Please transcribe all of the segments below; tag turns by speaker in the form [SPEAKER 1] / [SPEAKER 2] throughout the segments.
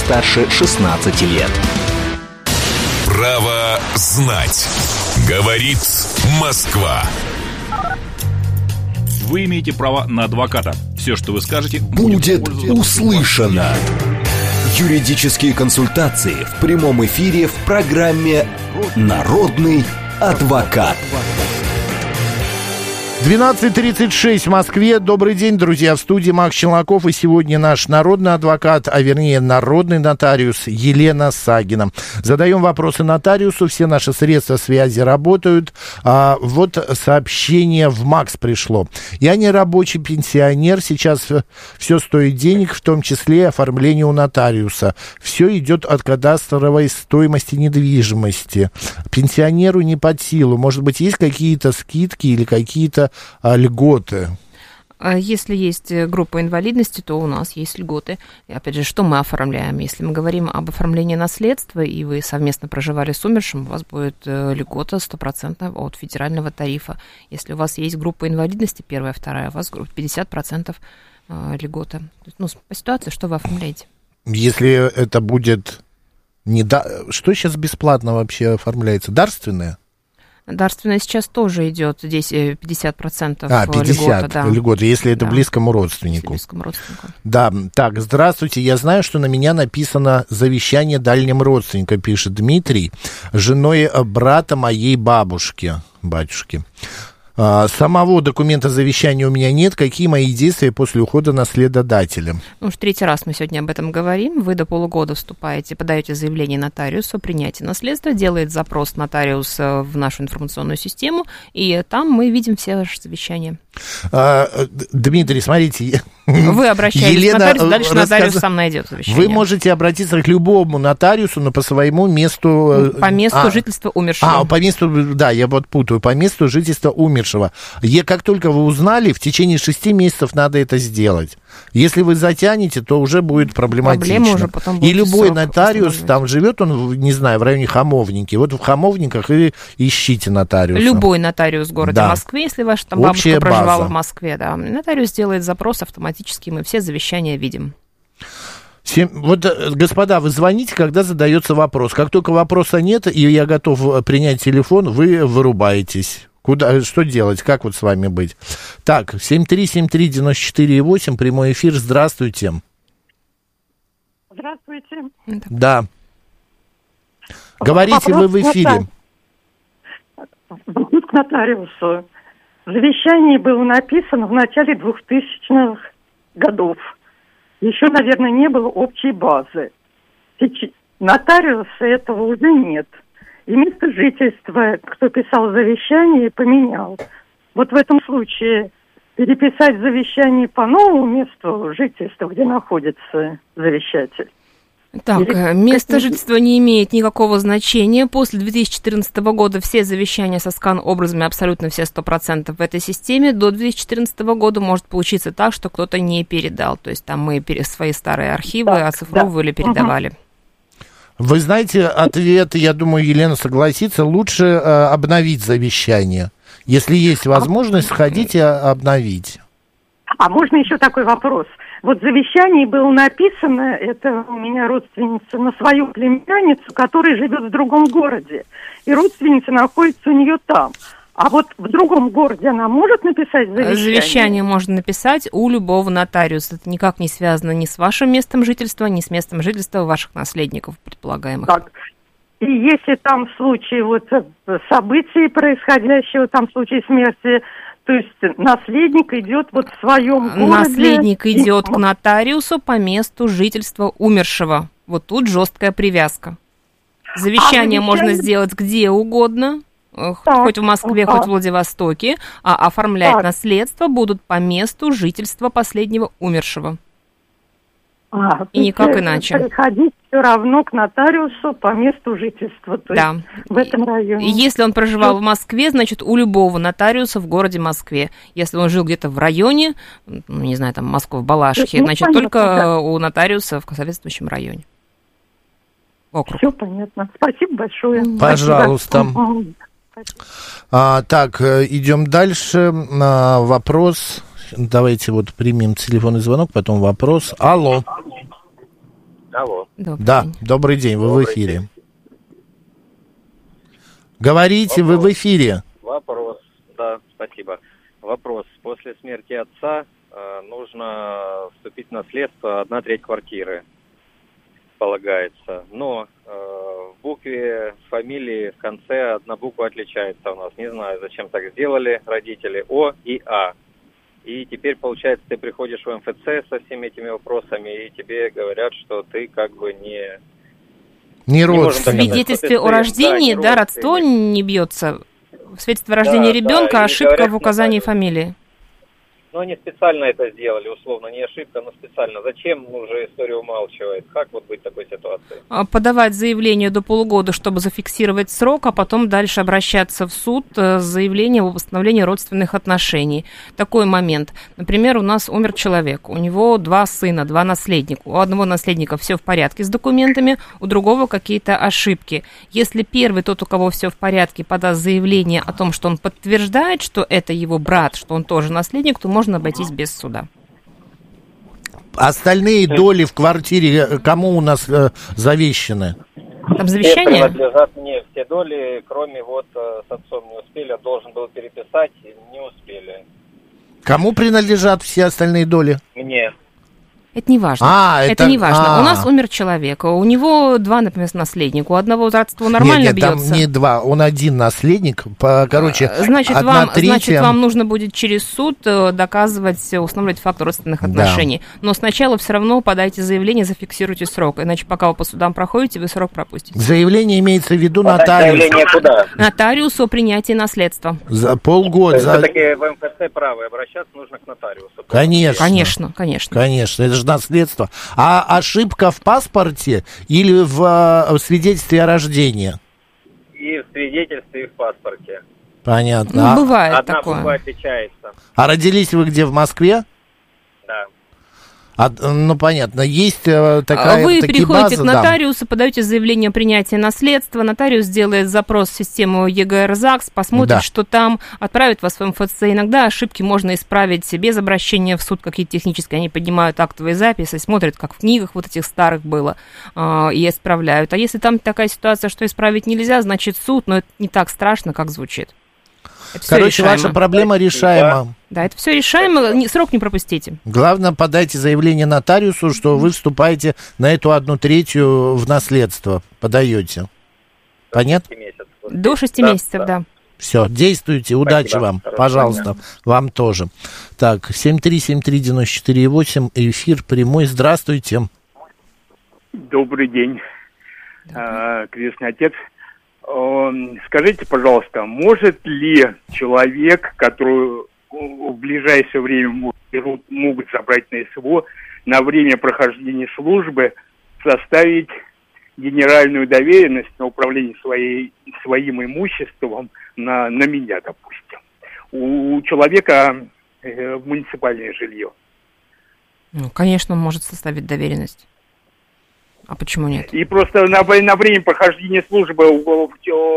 [SPEAKER 1] старше 16 лет.
[SPEAKER 2] Право знать. Говорит Москва.
[SPEAKER 3] Вы имеете право на адвоката. Все, что вы скажете,
[SPEAKER 1] будет услышано. Юридические консультации в прямом эфире в программе «Народный адвокат».
[SPEAKER 4] 12:36 в Москве. Добрый день, друзья. В студии Макс Челноков. И сегодня наш народный адвокат, а вернее народный нотариус Елена Сагина. Задаем вопросы нотариусу. Все наши средства связи работают. Вот сообщение в МАКС пришло. Я не рабочий пенсионер. Сейчас все стоит денег, в том числе оформление у нотариуса. Все идет от кадастровой стоимости недвижимости. Пенсионеру не под силу. Может быть, есть какие-то скидки или какие-то льготы?
[SPEAKER 5] Если есть группа инвалидности, то у нас есть льготы. И опять же, что мы оформляем? Если мы говорим об оформлении наследства, и вы совместно проживали с умершим, у вас будет льгота 100% от федерального тарифа. Если у вас есть группа инвалидности, первая, вторая, у вас 50% льгота. По ситуации, что вы оформляете? Если это будет... Что сейчас бесплатно вообще оформляется? Дарственное? Дарственное сейчас тоже идет, здесь 50% 50% льгота, да. Льгота, если это близкому родственнику. Близкому родственнику. Да, так, здравствуйте, я знаю, что на меня написано завещание дальним родственникам, пишет Дмитрий, женой брата моей батюшки. Самого документа завещания у меня нет. Какие мои действия после ухода наследодателя? Уж третий раз мы сегодня об этом говорим. Вы до полугода вступаете, подаете заявление нотариусу о принятии наследства, делает запрос нотариус в нашу информационную систему, и там мы видим все ваши завещания. Дмитрий, смотрите. Вы обращаетесь к нотариусу, дальше нотариус сам найдет завещание. Вы можете обратиться к любому нотариусу, но по своему месту... По месту жительства умершего. По месту, да, я вот путаю, по месту жительства умершего. Как только вы узнали, в течение 6 месяцев надо это сделать. Если вы затянете, то уже будет проблематично. Уже потом будет и любой нотариус, там живет он, не знаю, в районе Хамовники. Вот в Хамовниках и ищите нотариуса. Любой нотариус в городе Москве, если ваша там бабушка проживала в Москве, да. Нотариус делает запрос автоматически, мы все завещания видим. Вот, господа, вы звоните, когда задается вопрос. Как только вопроса нет, и я готов принять телефон, вы вырубаетесь. Что делать? Как вот с вами быть? Так, 7373948, прямой эфир. Здравствуйте.
[SPEAKER 6] Здравствуйте.
[SPEAKER 4] Да. Говорите, вы в эфире.
[SPEAKER 6] Вопрос к нотариусу. Завещание было написано в начале 2000-х годов. Еще, наверное, не было общей базы. Нотариуса этого уже нет. И место жительства, кто писал завещание, поменял. Вот в этом случае переписать завещание по новому месту жительства, где находится завещатель. Так, место жительства не имеет никакого значения. После 2014 года все завещания со скан-образами, абсолютно все 100% в этой системе. До 2014 года может получиться так, что кто-то не передал. То есть там мы свои старые архивы оцифровывали, передавали.
[SPEAKER 4] Вы знаете, ответ, я думаю, Елена согласится, лучше обновить завещание. Если есть возможность, сходите обновить.
[SPEAKER 6] А можно еще такой вопрос? Вот завещание было написано, это у меня родственница, на свою племянницу, которая живет в другом городе. И родственница находится у нее там. А вот в другом городе она может написать завещание?
[SPEAKER 5] Завещание можно написать у любого нотариуса. Это никак не связано ни с вашим местом жительства, ни с местом жительства ваших наследников предполагаемых. Так.
[SPEAKER 6] И если там в случае событий происходящего, там в случае смерти, то есть наследник идет в своем городе...
[SPEAKER 5] Наследник идет к нотариусу по месту жительства умершего. Вот тут жесткая привязка. Завещание можно сделать где угодно. Хоть в Москве, хоть в Владивостоке, а оформлять наследство будут по месту жительства последнего умершего. И никак иначе.
[SPEAKER 6] Приходить все равно к нотариусу по месту жительства, то есть в этом районе.
[SPEAKER 5] Если он проживал в Москве, значит, у любого нотариуса в городе Москве. Если он жил где-то в районе, не знаю, там, Москва-Балашихи, значит, только у нотариуса в соответствующем районе.
[SPEAKER 6] Все понятно. Спасибо большое.
[SPEAKER 4] Пожалуйста. Так, идем дальше. Вопрос. Давайте вот примем телефонный звонок, потом вопрос. Алло.
[SPEAKER 7] Алло.
[SPEAKER 4] Добрый день, вы в эфире. Говорите, вы в эфире.
[SPEAKER 7] Вопрос, да, спасибо. Вопрос. После смерти отца нужно вступить в наследство 1/3 квартиры, полагается. Но в букве фамилии в конце одна буква отличается у нас. Не знаю, зачем так сделали родители. О и А. И теперь, получается, ты приходишь в МФЦ со всеми этими вопросами, и тебе говорят, что ты как бы
[SPEAKER 4] не родственник.
[SPEAKER 5] В свидетельстве о рождении, родство не бьется. В свидетельстве о рождении ребенка ошибка говорят, в указании фамилии.
[SPEAKER 7] Но они специально это сделали, условно, не ошибка, но специально. Зачем уже история умалчивает? Как вот быть в такой ситуации?
[SPEAKER 5] Подавать заявление до полугода, чтобы зафиксировать срок, а потом дальше обращаться в суд с заявлением об установлении родственных отношений. Такой момент. Например, у нас умер человек, у него 2 сына, 2 наследника. У одного наследника все в порядке с документами, у другого какие-то ошибки. Если первый, тот, у кого все в порядке, подаст заявление о том, что он подтверждает, что это его брат, что он тоже наследник, то можно обойтись без суда.
[SPEAKER 4] Остальные доли в квартире кому у нас завещаны?
[SPEAKER 5] Там завещание?
[SPEAKER 7] Все принадлежат мне, все доли, кроме с отцом не успели, должен был переписать, не успели.
[SPEAKER 4] Кому принадлежат все остальные доли?
[SPEAKER 7] Мне.
[SPEAKER 5] Это не важно. Это не важно. У нас умер человек, у него 2, например, наследника, у одного родство нормально бьется.
[SPEAKER 4] Нет, там не 2, он 1 наследник,
[SPEAKER 5] значит, вам нужно будет через суд доказывать, устанавливать факт родственных отношений. Но сначала все равно подайте заявление, зафиксируйте срок, иначе пока вы по судам проходите, вы срок пропустите.
[SPEAKER 4] Заявление имеется в виду нотариусу.
[SPEAKER 7] Заявление куда?
[SPEAKER 5] Нотариусу о принятии наследства.
[SPEAKER 4] За полгода.
[SPEAKER 7] Все-таки в МФЦ право, обращаться нужно к нотариусу.
[SPEAKER 4] Конечно. Это же наследство. А ошибка в паспорте или в свидетельстве о рождении?
[SPEAKER 7] И в свидетельстве, и в паспорте.
[SPEAKER 4] Понятно.
[SPEAKER 5] Бывает
[SPEAKER 7] Одна
[SPEAKER 5] такое.
[SPEAKER 7] буква отличается.
[SPEAKER 4] А родились вы где, в Москве?
[SPEAKER 7] Да.
[SPEAKER 4] Понятно, есть такая
[SPEAKER 5] Вы
[SPEAKER 4] такие
[SPEAKER 5] приходите
[SPEAKER 4] базы,
[SPEAKER 5] к нотариусу, подаете заявление о принятии наследства, нотариус делает запрос в систему ЕГР-ЗАГС, посмотрит, что там, отправит вас в МФЦ. Иногда ошибки можно исправить без обращения в суд, какие-то технические. Они поднимают актовые записи, смотрят, как в книгах вот этих старых было, и исправляют. А если там такая ситуация, что исправить нельзя, значит суд, но это не так страшно, как звучит.
[SPEAKER 4] Ваша проблема решаема.
[SPEAKER 5] Да, это все решаемо, срок не пропустите.
[SPEAKER 4] Главное, подайте заявление нотариусу, что вы вступаете на эту 1/3 в наследство. Подаете. Понятно?
[SPEAKER 5] До 6 месяцев, да.
[SPEAKER 4] Все, действуйте, удачи вам, пожалуйста, вам тоже. Так, 7373948, эфир прямой, здравствуйте.
[SPEAKER 8] Добрый день, Крестный Отец. Скажите, пожалуйста, может ли человек, который в ближайшее время могут забрать на СВО, на время прохождения службы составить генеральную доверенность на управление своим имуществом на меня, допустим? У человека муниципальное жилье.
[SPEAKER 5] Конечно, он может составить доверенность. А почему нет?
[SPEAKER 8] И просто на время прохождения службы в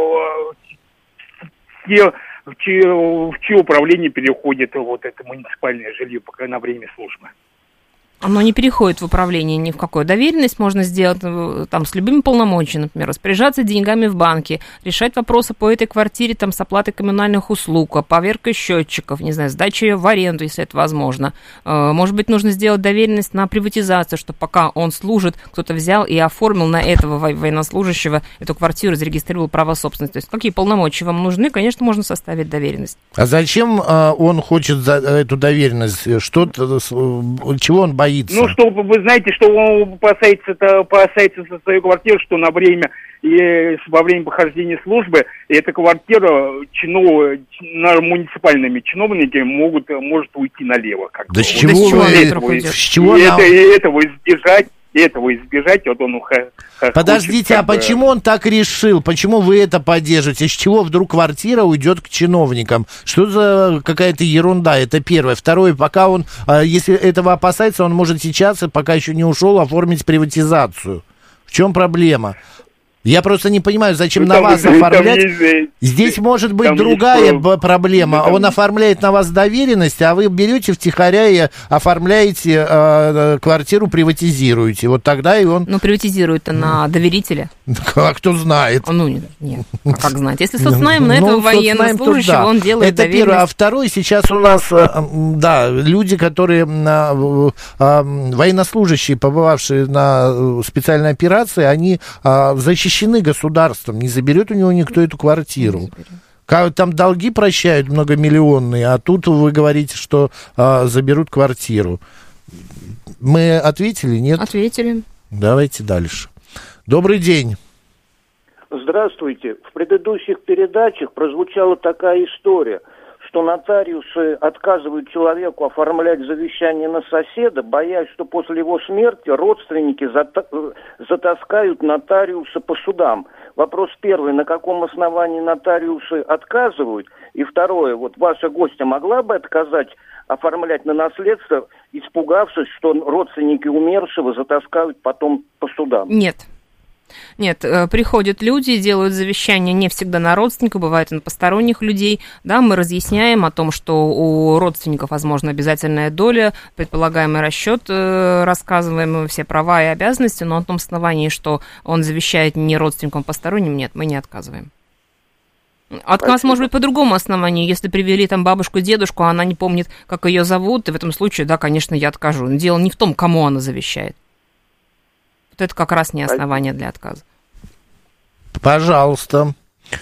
[SPEAKER 8] чье управление переходит это муниципальное жилье пока на время службы?
[SPEAKER 5] Оно не переходит в управление ни в какое. Доверенность можно сделать там с любыми полномочиями, например, распоряжаться деньгами в банке, решать вопросы по этой квартире там, с оплатой коммунальных услуг, поверкой счетчиков, не знаю, сдачей ее в аренду, если это возможно. Может быть, нужно сделать доверенность на приватизацию, чтобы пока он служит, кто-то взял и оформил на этого военнослужащего эту квартиру, зарегистрировал право собственности. То есть какие полномочия вам нужны, конечно, можно составить доверенность.
[SPEAKER 4] А зачем он хочет эту доверенность? Чего он боится?
[SPEAKER 8] Чтобы вы знаете, что он опасается за свою квартиру, что во время прохождения службы эта квартира муниципальными чиновниками может уйти налево.
[SPEAKER 4] С чего
[SPEAKER 8] этого избежать, вот он
[SPEAKER 4] Подождите, а почему он так решил? Почему вы это поддерживаете? С чего вдруг квартира уйдет к чиновникам? Что за какая-то ерунда? Это первое. Второе, пока он, если этого опасается, он может сейчас, пока еще не ушел, оформить приватизацию. В чем проблема? Я просто не понимаю, зачем на вас оформлять. Здесь может быть другая проблема. Он оформляет на вас доверенность, а вы берете втихаря и оформляете квартиру, приватизируете. Вот тогда и он...
[SPEAKER 5] Ну, приватизирует-то на доверителя.
[SPEAKER 4] А кто знает?
[SPEAKER 5] Ну, нет. А как знать? Если соцнайм на этого военнослужащего, он делает доверенность. Это первое.
[SPEAKER 4] А второе, сейчас у нас, люди, которые военнослужащие, побывавшие на специальной операции, они защищены государством, не заберет у него никто эту квартиру. Там долги прощают многомиллионные, а тут вы говорите, что заберут квартиру. Мы ответили, нет?
[SPEAKER 5] Ответили.
[SPEAKER 4] Давайте дальше. Добрый день.
[SPEAKER 9] Здравствуйте. В предыдущих передачах прозвучала такая история, что нотариусы отказывают человеку оформлять завещание на соседа, боясь, что после его смерти родственники затаскают нотариуса по судам. Вопрос первый, на каком основании нотариусы отказывают? И второе, вот ваша гостья могла бы отказать оформлять на наследство, испугавшись, что родственники умершего затаскают потом по судам?
[SPEAKER 5] Нет, приходят люди, делают завещание не всегда на родственника, бывает и на посторонних людей. Да, мы разъясняем о том, что у родственников возможна обязательная доля, предполагаемый расчет, рассказываем все права и обязанности, но на том основании, что он завещает не родственникам, а посторонним, нет, мы не отказываем. Отказ может быть по другому основанию. Если привели там бабушку и дедушку, а она не помнит, как ее зовут, и в этом случае, да, конечно, я откажу. Но дело не в том, кому она завещает. Это как раз не основание для отказа.
[SPEAKER 4] Пожалуйста.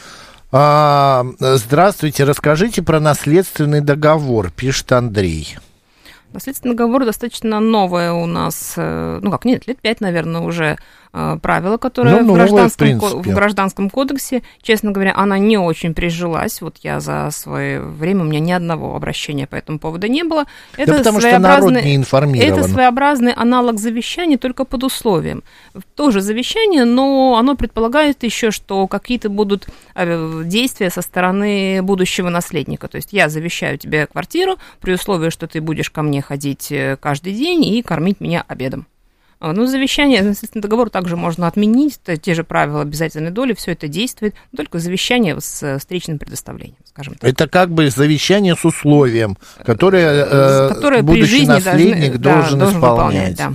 [SPEAKER 4] Здравствуйте, расскажите про наследственный договор, пишет Андрей.
[SPEAKER 5] Наследственный договор достаточно новое у нас, лет 5, наверное, уже правило, которое в Гражданском кодексе, честно говоря, она не очень прижилась. Вот я за свое время, у меня ни одного обращения по этому поводу не было. Это
[SPEAKER 4] потому что народ не информирован.
[SPEAKER 5] Это своеобразный аналог завещания, только под условием. Тоже завещание, но оно предполагает еще, что какие-то будут действия со стороны будущего наследника. То есть я завещаю тебе квартиру при условии, что ты будешь ко мне ходить каждый день и кормить меня обедом. Ну, завещание, наследственный договор также можно отменить, те же правила обязательной доли, все это действует, только завещание с встречным предоставлением, скажем так.
[SPEAKER 4] Это как бы завещание с условием, которое будущий наследник должен исполнять. Да.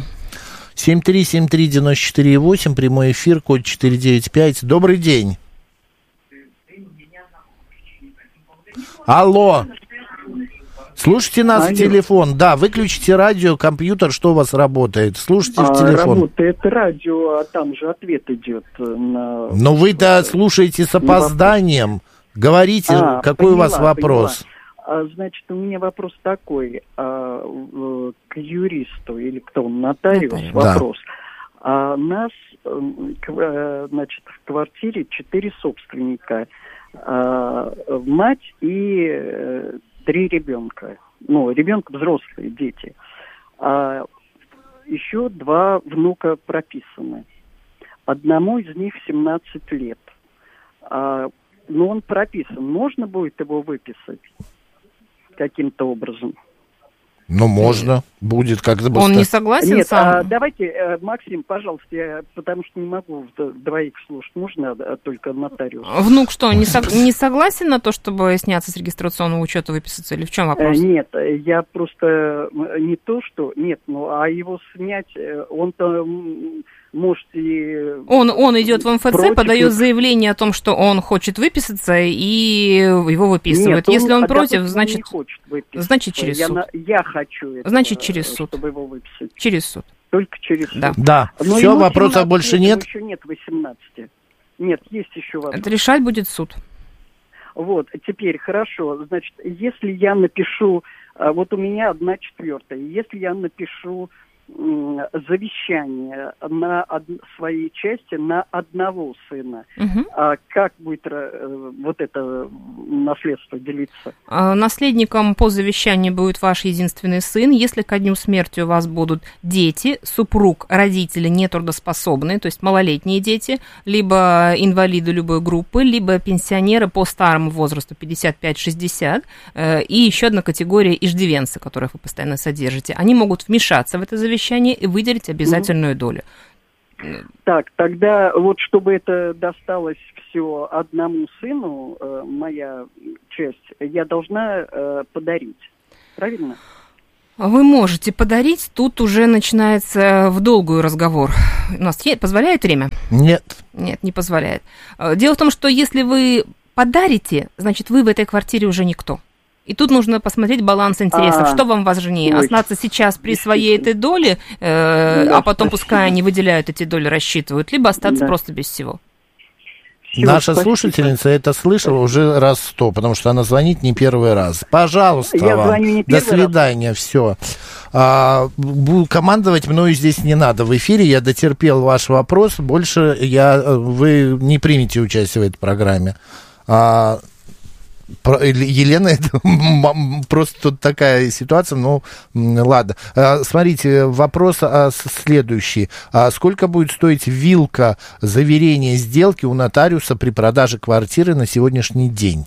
[SPEAKER 4] 7373948, прямой эфир, код 495. Добрый день. Алло. Слушайте нас в телефон. Да, выключите радио, компьютер, что у вас работает. Слушайте в телефон.
[SPEAKER 10] Работает радио, а там же ответ идет на...
[SPEAKER 4] Но вы-то слушаете с опозданием. Говорите, какой у вас вопрос?
[SPEAKER 10] Значит, у меня вопрос такой. К юристу, или кто он, нотариус, вопрос. Да. Нас, значит, в квартире 4 собственника. Мать и 3 ребенка. Ну, ребенка взрослые, дети. Еще 2 внука прописаны. Одному из них 17 лет. Но он прописан. Можно будет его выписать каким-то образом?
[SPEAKER 4] Ну, можно. Будет как-то быстро.
[SPEAKER 5] Он не согласен сам?
[SPEAKER 10] Давайте, Максим, пожалуйста, потому что не могу двоих слушать. Можно только нотариус?
[SPEAKER 5] Внук что, не согласен на то, чтобы сняться с регистрационного учета, выписаться? Или в чем вопрос?
[SPEAKER 10] Нет, я просто не то, что... Нет, а его снять, он-то... Может, и
[SPEAKER 5] он идет в МФЦ, подает заявление о том, что он хочет выписаться, и его выписывают. Нет, если он против, значит через суд.
[SPEAKER 10] Я хочу это,
[SPEAKER 5] значит, через суд.
[SPEAKER 10] Чтобы его выписать.
[SPEAKER 5] Через суд.
[SPEAKER 10] Только через суд.
[SPEAKER 4] Да. Все, вопросов больше нет?
[SPEAKER 10] Еще нет 18. Нет, есть еще вопрос.
[SPEAKER 5] Это решать будет суд.
[SPEAKER 10] Вот, теперь, хорошо. Значит, если я напишу... Вот у меня 1/4. Если я напишу завещание на своей части на одного сына. Как будет вот это наследство делиться?
[SPEAKER 5] Наследником по завещанию будет ваш единственный сын. Если ко дню смерти у вас будут дети, супруг, родители нетрудоспособные, то есть малолетние дети, либо инвалиды любой группы, либо пенсионеры по старому возрасту 55-60, и еще одна категория иждивенцы, которых вы постоянно содержите, они могут вмешаться в это завещание и выделить обязательную долю.
[SPEAKER 10] Так, тогда вот чтобы это досталось все одному сыну, моя часть, я должна подарить. Правильно?
[SPEAKER 5] Вы можете подарить, тут уже начинается в долгую разговор. У нас позволяет время?
[SPEAKER 4] Нет.
[SPEAKER 5] Нет, не позволяет. Дело в том, что если вы подарите, значит, вы в этой квартире уже никто. И тут нужно посмотреть баланс интересов. Что вам важнее? Остаться сейчас при своей этой доле, а потом пускай они выделяют эти доли, рассчитывают, либо остаться просто без всего.
[SPEAKER 4] Наша слушательница это слышала уже раз 100, потому что она звонит не первый раз. Пожалуйста, вам. До свидания, все. Командовать мною здесь не надо. В эфире я дотерпел ваш вопрос. Больше вы не примете участие в этой программе. Елена, это просто тут такая ситуация, ну, ладно. Смотрите, вопрос следующий. Сколько будет стоить вилка заверения сделки у нотариуса при продаже квартиры на сегодняшний день?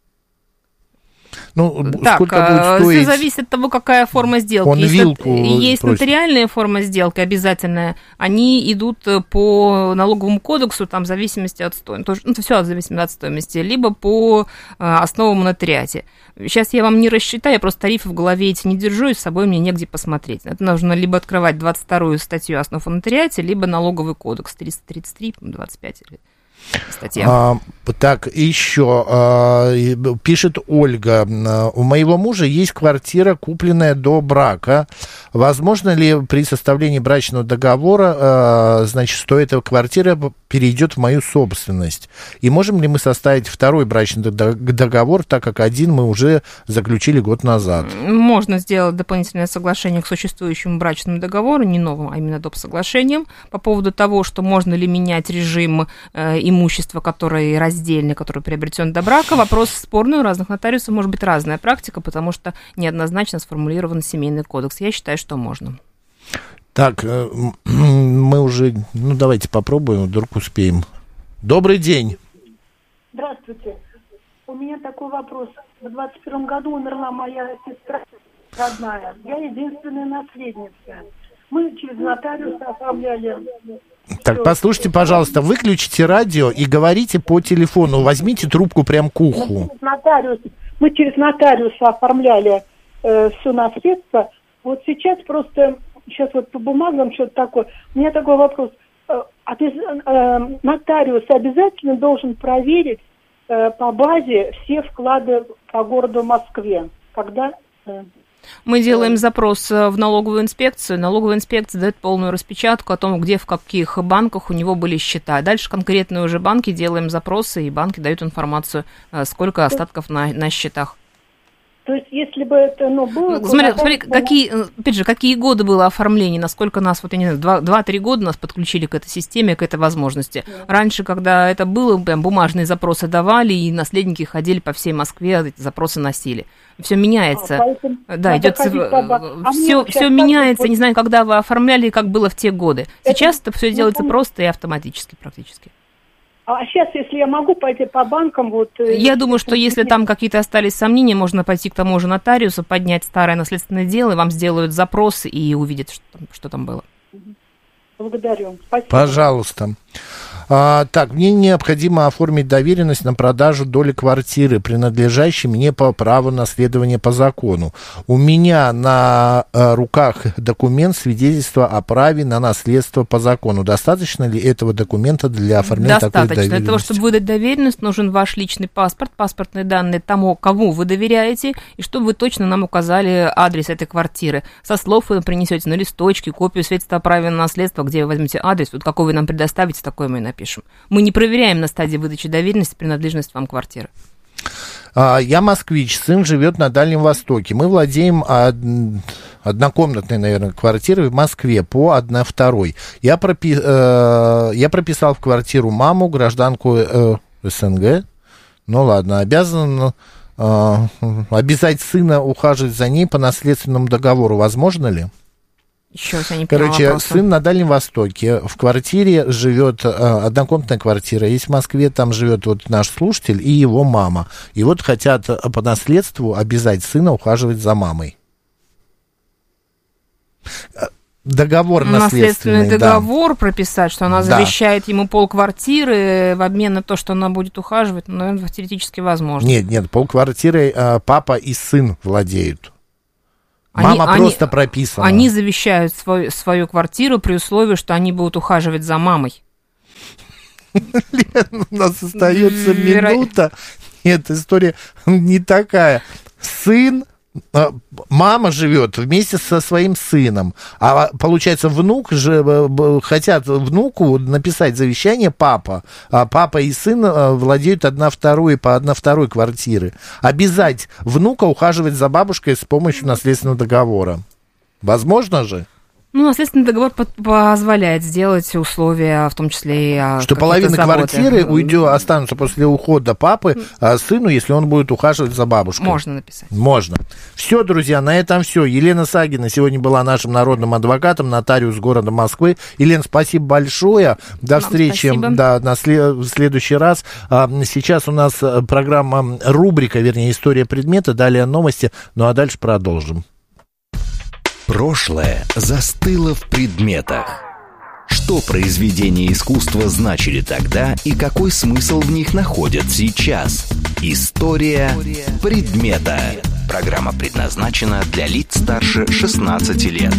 [SPEAKER 4] Ну,
[SPEAKER 5] так,
[SPEAKER 4] сколько будет стоить?
[SPEAKER 5] Все зависит от того, какая форма сделки.
[SPEAKER 4] Он вилку
[SPEAKER 5] есть
[SPEAKER 4] просит.
[SPEAKER 5] нотариальная форма сделки обязательная. Они идут по налоговому кодексу, там в зависимости от стоимости. Ну, все зависит от стоимости. Либо по основам нотариате. Сейчас я вам не рассчитаю, я просто тарифы в голове эти не держу, и с собой мне негде посмотреть. Это нужно либо открывать 22-ю статью основ о нотариате, либо налоговый кодекс 333, 25 или... Статья.
[SPEAKER 4] Так, еще пишет Ольга. У моего мужа есть квартира, купленная до брака. Возможно ли при составлении брачного договора, значит, что эта квартира перейдет в мою собственность? И можем ли мы составить второй брачный договор, так как один мы уже заключили год назад?
[SPEAKER 5] Можно сделать дополнительное соглашение к существующему брачному договору, не новым, а именно доп. Соглашением, по поводу того, что можно ли менять режим имущества, который раздельный, который приобретен до брака. Вопрос спорный, у разных нотариусов может быть разная практика, потому что неоднозначно сформулирован семейный кодекс. Я считаю, что можно.
[SPEAKER 4] Так, мы уже, давайте попробуем, вдруг успеем. Добрый день.
[SPEAKER 11] Здравствуйте. У меня такой вопрос. В 21 году умерла моя сестра родная. Я единственная наследница. Мы через нотариуса оформляли...
[SPEAKER 4] Так, послушайте, пожалуйста, выключите радио и говорите по телефону. Возьмите трубку прям к уху.
[SPEAKER 11] Мы через нотариуса оформляли все наследство. Вот сейчас вот по бумагам что-то такое. У меня такой вопрос. Нотариус обязательно должен проверить по базе все вклады по городу Москве. Когда...
[SPEAKER 5] Мы делаем запрос в налоговую инспекцию. Налоговая инспекция дает полную распечатку о том, где, в каких банках у него были счета. Дальше конкретные уже банки делаем запросы, и банки дают информацию, сколько остатков на счетах.
[SPEAKER 11] То есть, если бы это, было...
[SPEAKER 5] Смотри, какие годы было оформление, насколько нас, 2-3 года нас подключили к этой системе, к этой возможности. Раньше, когда это было, прям бумажные запросы давали, и наследники ходили по всей Москве, эти запросы носили. Все меняется. Да, идет все меняется. Не знаю, когда вы оформляли и как было в те годы. Сейчас это все делается просто и автоматически практически.
[SPEAKER 11] А сейчас, если я могу пойти по банкам,
[SPEAKER 5] Я думаю, что если там какие-то остались сомнения, можно пойти к тому же нотариусу, поднять старое наследственное дело, и вам сделают запрос и увидят, что там было.
[SPEAKER 11] Благодарю. Спасибо.
[SPEAKER 4] Пожалуйста. Так, мне необходимо оформить доверенность на продажу доли квартиры, принадлежащей мне по праву наследования по закону. У меня на руках документ свидетельства о праве на наследство по закону. Достаточно ли этого документа для оформления такой доверенности?
[SPEAKER 5] Достаточно. Для того, чтобы выдать доверенность, нужен ваш личный паспорт, паспортные данные тому, кому вы доверяете, и чтобы вы точно нам указали адрес этой квартиры. Со слов вы принесете на листочке копию свидетельства о праве на наследство, где вы возьмете адрес, вот какой вы нам предоставите, такой мы и напишем. Мы не проверяем на стадии выдачи доверенности принадлежность вам квартиры.
[SPEAKER 4] Я москвич, сын живет на Дальнем Востоке. Мы владеем однокомнатной, наверное, квартирой в Москве по 1/2. Я прописал в квартиру маму, гражданку СНГ. Ну ладно, обязан обязать сына ухаживать за ней по наследственному договору. Возможно ли?
[SPEAKER 5] Еще я не поняла
[SPEAKER 4] Короче,
[SPEAKER 5] вопроса.
[SPEAKER 4] сын на Дальнем Востоке, в квартире живет, однокомнатная квартира, есть в Москве, там живет вот наш слушатель и его мама. И вот хотят по наследству обязать сына ухаживать за мамой. договор наследственный
[SPEAKER 5] договор прописать, что она завещает ему полквартиры в обмен на то, что она будет ухаживать, наверное, теоретически возможно.
[SPEAKER 4] Нет, полквартиры папа и сын владеют. Мама просто прописана.
[SPEAKER 5] Они завещают свою квартиру при условии, что они будут ухаживать за мамой.
[SPEAKER 4] Лен, у нас остается минута. Нет, история не такая. Мама живет вместе со своим сыном, а получается внук же хотят внуку написать завещание папа, а папа и сын владеют по одна-второй квартиры. Обязать внука ухаживать за бабушкой с помощью наследственного договора. Возможно же?
[SPEAKER 5] Наследственный договор позволяет сделать условия, в том числе и
[SPEAKER 4] что половина квартиры останутся после ухода папы сыну, если он будет ухаживать за бабушкой.
[SPEAKER 5] Можно написать.
[SPEAKER 4] Можно. Все, друзья, на этом все. Елена Сагина сегодня была нашим народным адвокатом, нотариус города Москвы. Елена, спасибо большое. До встречи в следующий раз. Сейчас у нас рубрика, история предмета, далее новости, а дальше продолжим.
[SPEAKER 1] Прошлое застыло в предметах. Что произведения искусства значили тогда и какой смысл в них находят сейчас? История предмета. Программа предназначена для лиц старше 16 лет.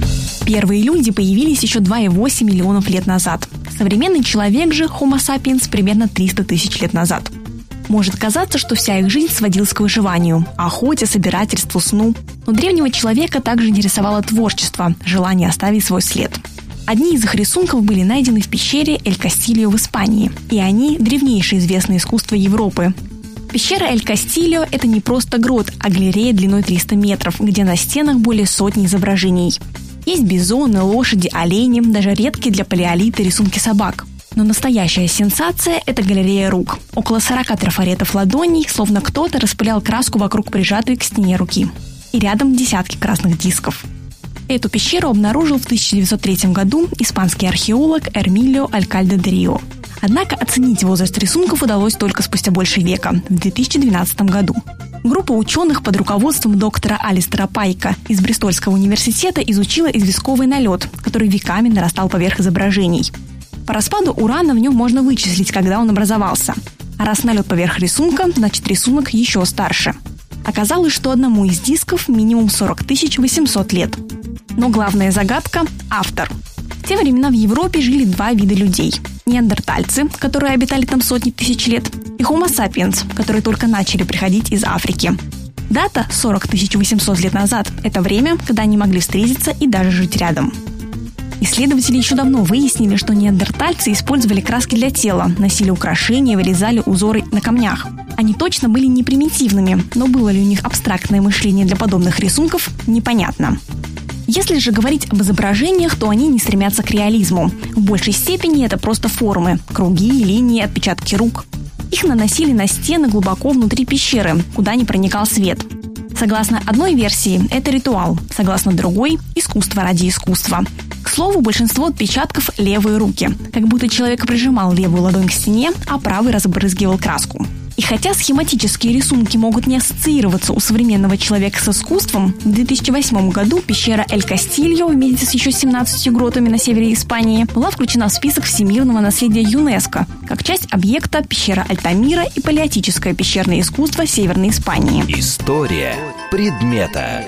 [SPEAKER 12] Первые люди появились еще 2,8 миллионов лет назад. Современный человек же, Homo sapiens, примерно 300 тысяч лет назад. Может казаться, что вся их жизнь сводилась к выживанию, охоте, собирательству, сну. Но древнего человека также интересовало творчество, желание оставить свой след. Одни из их рисунков были найдены в пещере Эль-Кастильо в Испании, и они – древнейшее известное искусство Европы. Пещера Эль-Кастильо – это не просто грот, а галерея длиной 300 метров, где на стенах более сотни изображений. Есть бизоны, лошади, олени, даже редкие для палеолита рисунки собак. Но настоящая сенсация – это галерея рук. Около 40 трафаретов ладоней, словно кто-то распылял краску вокруг прижатой к стене руки. И рядом десятки красных дисков. Эту пещеру обнаружил в 1903 году испанский археолог Эрмилио Алькальде де Рио. Однако оценить возраст рисунков удалось только спустя больше века, в 2012 году. Группа ученых под руководством доктора Алистера Пайка из Бристольского университета изучила известковый налет, который веками нарастал поверх изображений. По распаду урана в нем можно вычислить, когда он образовался. А раз налет поверх рисунка, значит рисунок еще старше. Оказалось, что одному из дисков минимум 40 800 лет. Но главная загадка – автор. В те времена в Европе жили два вида людей. Неандертальцы, которые обитали там сотни тысяч лет, и Homo sapiens, которые только начали приходить из Африки. Дата – 40 800 лет назад – это время, когда они могли встретиться и даже жить рядом. Исследователи еще давно выяснили, что неандертальцы использовали краски для тела, носили украшения, вырезали узоры на камнях. Они точно были не примитивными, но было ли у них абстрактное мышление для подобных рисунков, непонятно. Если же говорить об изображениях, то они не стремятся к реализму. В большей степени это просто формы – круги, линии, отпечатки рук. Их наносили на стены глубоко внутри пещеры, куда не проникал свет. Согласно одной версии, это ритуал, согласно другой – искусство ради искусства. К слову, большинство отпечатков – левые руки, как будто человек прижимал левую ладонь к стене, а правый разбрызгивал краску. И хотя схематические рисунки могут не ассоциироваться у современного человека с искусством, в 2008 году пещера Эль-Кастильо вместе с еще 17 гротами на севере Испании была включена в список всемирного наследия ЮНЕСКО, как часть объекта пещера Альтамира и палеотическое пещерное искусство Северной Испании.
[SPEAKER 1] История предмета.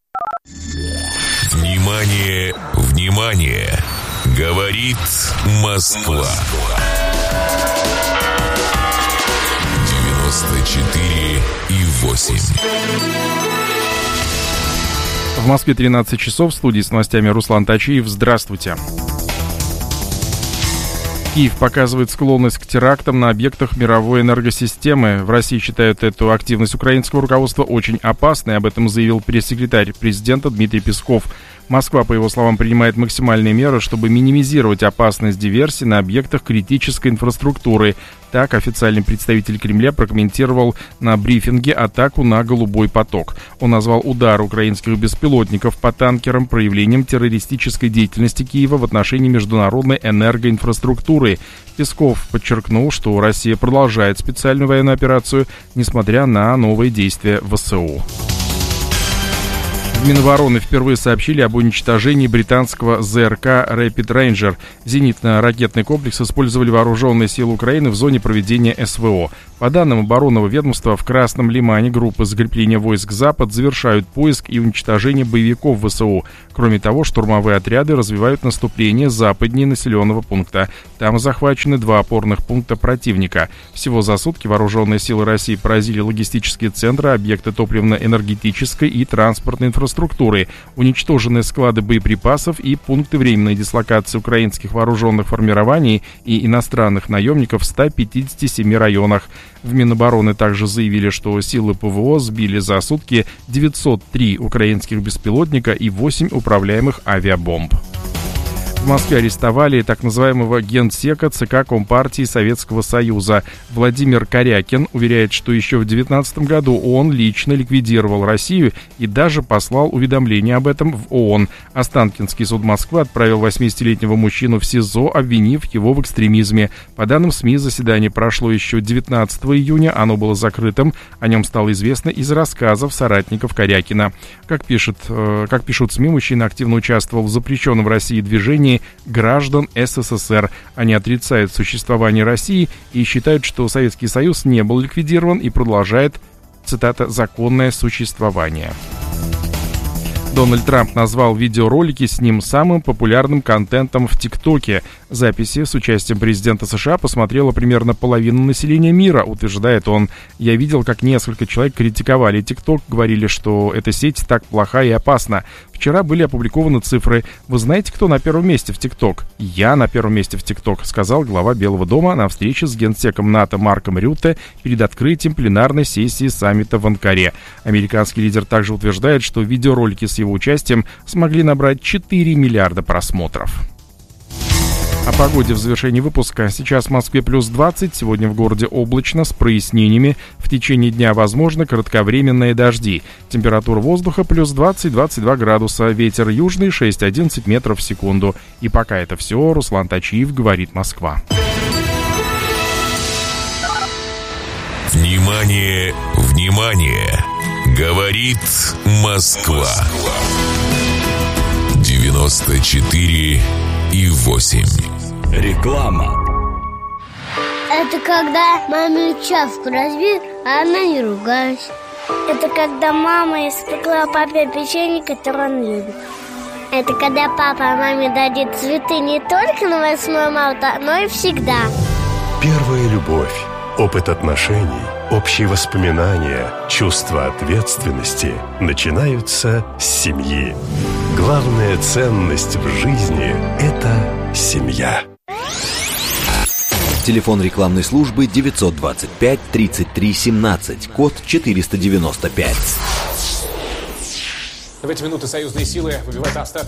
[SPEAKER 2] Внимание, внимание! Говорит Москва. 94,8.
[SPEAKER 13] В Москве 13 часов. В студии с новостями Руслан Тачиев. Здравствуйте. Киев показывает склонность к терактам на объектах мировой энергосистемы. В России считают эту активность украинского руководства очень опасной. Об этом заявил пресс-секретарь президента Дмитрий Песков. Москва, по его словам, принимает максимальные меры, чтобы минимизировать опасность диверсий на объектах критической инфраструктуры. Так официальный представитель Кремля прокомментировал на брифинге атаку на «Голубой поток». Он назвал удар украинских беспилотников по танкерам проявлением террористической деятельности Киева в отношении международной энергоинфраструктуры. Песков подчеркнул, что Россия продолжает специальную военную операцию, несмотря на новые действия ВСУ. В Минобороны впервые сообщили об уничтожении британского ЗРК Rapid Ranger. Зенитно-ракетный комплекс использовали вооруженные силы Украины в зоне проведения СВО. По данным оборонного ведомства, в Красном Лимане группы закрепления войск «Запад» завершают поиск и уничтожение боевиков ВСУ. Кроме того, штурмовые отряды развивают наступление западнее населенного пункта. Там захвачены 2 опорных пункта противника. Всего за сутки вооруженные силы России поразили логистические центры, объекты топливно-энергетической и транспортной инфраструктуры, уничтожены склады боеприпасов и пункты временной дислокации украинских вооруженных формирований и иностранных наемников в 157 районах. В Минобороны также заявили, что силы ПВО сбили за сутки 903 украинских беспилотника и 8 управляемых авиабомб. В Москве арестовали так называемого генсека ЦК Компартии Советского Союза. Владимир Корякин уверяет, что еще в 2019 году он лично ликвидировал Россию и даже послал уведомление об этом в ООН. Останкинский суд Москвы отправил 80-летнего мужчину в СИЗО, обвинив его в экстремизме. По данным СМИ, заседание прошло еще 19 июня, оно было закрытым. О нем стало известно из рассказов соратников Корякина. Как пишут СМИ, мужчина активно участвовал в запрещенном в России движении граждан СССР. Они отрицают существование России и считают, что Советский Союз не был ликвидирован и продолжает, цитата, «законное существование». Дональд Трамп назвал видеоролики с ним самым популярным контентом в ТикТоке. Записи с участием президента США посмотрела примерно половина населения мира, утверждает он. «Я видел, как несколько человек критиковали ТикТок, говорили, что эта сеть так плоха и опасна. Вчера были опубликованы цифры. Вы знаете, кто на первом месте в ТикТок?» «Я на первом месте в ТикТок», сказал глава Белого дома на встрече с генсеком НАТО Марком Рютте перед открытием пленарной сессии саммита в Анкаре. Американский лидер также утверждает, что видеоролики с его участием смогли набрать 4 миллиарда просмотров. О погоде в завершении выпуска. Сейчас в Москве плюс 20, сегодня в городе облачно, с прояснениями. В течение дня возможны кратковременные дожди. Температура воздуха плюс 20-22 градуса, ветер южный 6-11 метров в секунду. И пока это все, Руслан Тачиев, говорит Москва.
[SPEAKER 2] Внимание, внимание! Говорит Москва. 94,8.
[SPEAKER 14] Реклама. Это когда маме чашку разбил, а она не ругалась. Это когда мама испекла папе печенье, которое он любит. Это когда папа маме дадит цветы не только на 8 марта, но и всегда.
[SPEAKER 15] Первая любовь, опыт отношений, общие воспоминания, чувство ответственности начинаются с семьи. Главная ценность в жизни – это семья.
[SPEAKER 1] Телефон рекламной службы 925 33 17, код 495.
[SPEAKER 16] В эти минуты союзные силы выбивают остатки